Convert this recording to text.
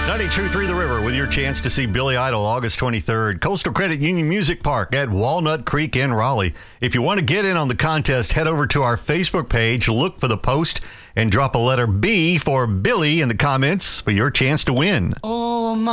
92.3 The River with your chance to see Billy Idol August 23rd. Coastal Credit Union Music Park at Walnut Creek in Raleigh. If you want to get in on the contest, head over to our Facebook page, look for the post, and drop a letter B for Billy in the comments for your chance to win. Oh,